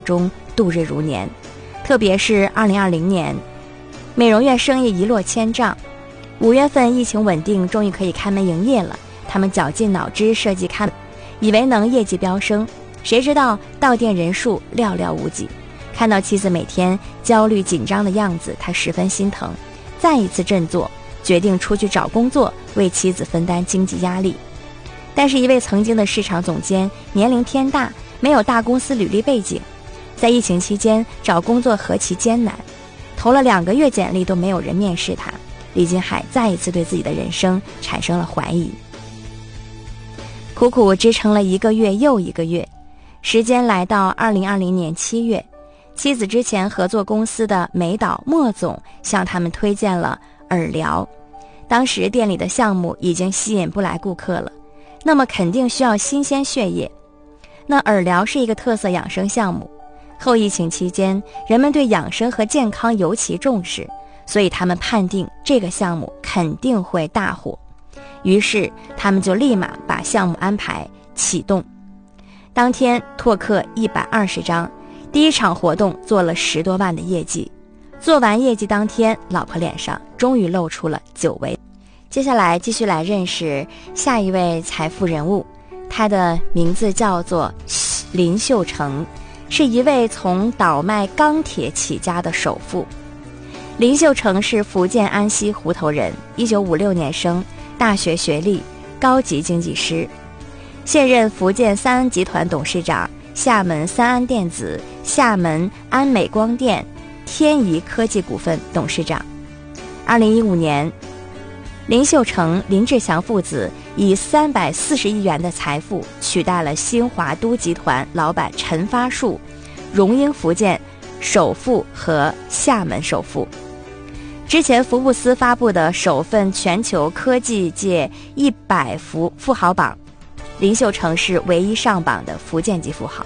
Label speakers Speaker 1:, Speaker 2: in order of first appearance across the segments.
Speaker 1: 中度日如年。特别是2020年，美容院生意一落千丈。5月份疫情稳定，终于可以开门营业了。他们绞尽脑汁设计开门，以为能业绩飙升，谁知道到店人数寥寥无几。看到妻子每天焦虑紧张的样子，他十分心疼，再一次振作，决定出去找工作，为妻子分担经济压力。但是一位曾经的市场总监年龄偏大，没有大公司履历背景，在疫情期间找工作何其艰难，投了2个月简历都没有人面试他。李金海再一次对自己的人生产生了怀疑，苦苦支撑了1个月又1个月，时间来到2020年7月，妻子之前合作公司的美导莫总向他们推荐了耳疗。当时店里的项目已经吸引不来顾客了，那么肯定需要新鲜血液。那耳疗是一个特色养生项目，后疫情期间人们对养生和健康尤其重视，所以他们判定这个项目肯定会大火，于是他们就立马把项目安排启动。当天拓客120张，第一场活动做了10多万的业绩。做完业绩当天，老婆脸上终于露出了久违。接下来继续来认识下一位财富人物，他的名字叫做林秀成，是一位从倒卖钢铁起家的首富。林秀成是福建安溪湖头人，1956年生，大学学历，高级经济师，现任福建三安集团董事长，厦门三安电子、厦门安美光电、天仪科技股份董事长。2015年，林秀成、林志祥父子以340亿元的财富取代了新华都集团老板陈发树、荣膺福建首富和厦门首富。之前福布斯发布的首份全球科技界100富豪榜，林秀成是唯一上榜的福建籍富豪。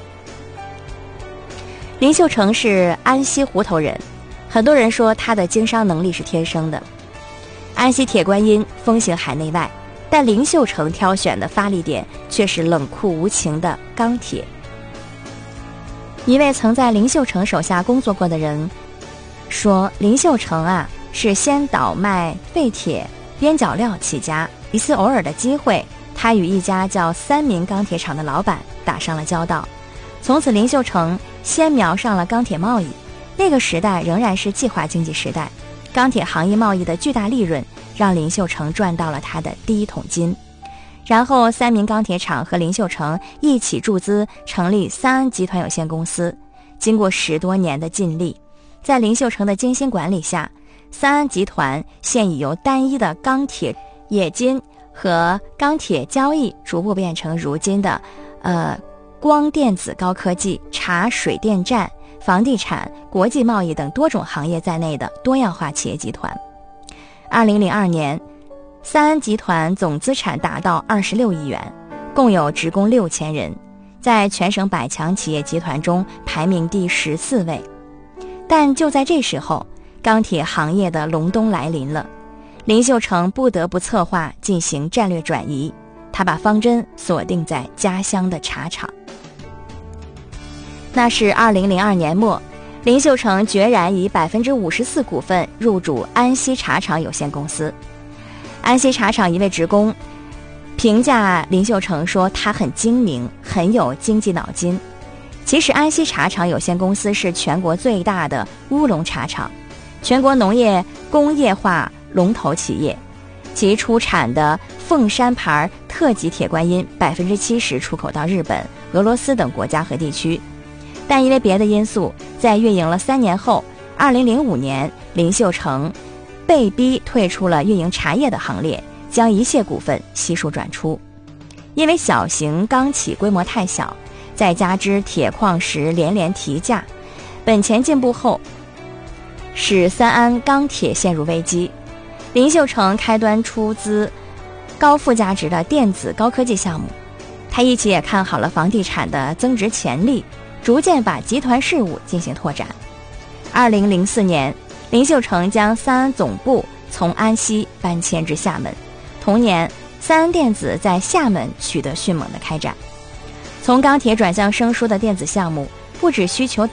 Speaker 1: 林秀成是安溪湖头人，很多人说他的经商能力是天生的。安溪铁观音风行海内外，但林秀成挑选的发力点却是冷酷无情的钢铁。一位曾在林秀成手下工作过的人说，林秀成啊，是先倒卖废铁边角料起家，一次偶尔的机会，他与一家叫三民钢铁厂的老板打上了交道。从此林秀成先瞄上了钢铁贸易，那个时代仍然是计划经济时代，钢铁行业贸易的巨大利润让林秀成赚到了他的第一桶金。然后三民钢铁厂和林秀成一起注资成立三安集团有限公司，经过10多年的尽力，在林秀成的精心管理下，三安集团现已由单一的钢铁冶金和钢铁交易逐步变成如今的光电子高科技、茶水电站、房地产、国际贸易等多种行业在内的多样化企业集团。2002年，三安集团总资产达到26亿元，共有职工6000人，在全省100强企业集团中排名第14位。但就在这时候，钢铁行业的隆冬来临了，林秀成不得不策划进行战略转移，他把方针锁定在家乡的茶厂。那是2002年末，林秀成决然以54%股份入主安溪茶厂有限公司。安溪茶厂一位职工评价林秀成说，他很精明，很有经济脑筋。其实安溪茶厂有限公司是全国最大的乌龙茶厂，全国农业工业化龙头企业，其出产的凤山牌特级铁观音70%出口到日本、俄罗斯等国家和地区。但因为别的因素，在运营了3年后，2005年，林秀成被逼退出了运营茶叶的行列，将一切股份悉数转出。因为小型钢企规模太小，再加之铁矿石连连提价，本钱进步后，使三安钢铁陷入危机。林秀成开端出资高附加值的电子高科技项目，他一起也看好了房地产的增值潜力，逐渐把集团事务进行拓展。2004年，林秀成将三安总部从安溪搬迁至厦门，同年三安电子在厦门取得迅猛的开展。从钢铁转向生疏的电子项目， 不止需求